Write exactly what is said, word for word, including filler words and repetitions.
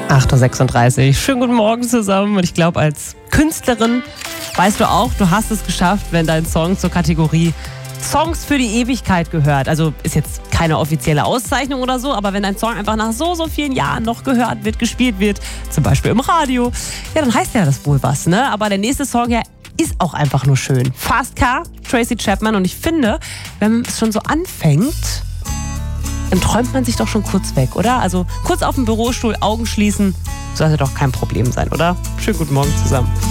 acht Uhr sechsunddreißig. Schönen guten Morgen zusammen. Und ich glaube, als Künstlerin weißt du auch, du hast es geschafft, wenn dein Song zur Kategorie Songs für die Ewigkeit gehört. Also ist jetzt keine offizielle Auszeichnung oder so, aber wenn dein Song einfach nach so, so vielen Jahren noch gehört wird, gespielt wird, zum Beispiel im Radio, ja, dann heißt ja das wohl was, ne? Aber der nächste Song ja ist auch einfach nur schön. Fast Car, Tracy Chapman. Und ich finde, wenn es schon so anfängt, dann träumt man sich doch schon kurz weg, oder? Also kurz auf dem Bürostuhl, Augen schließen, sollte doch kein Problem sein, oder? Schönen guten Morgen zusammen.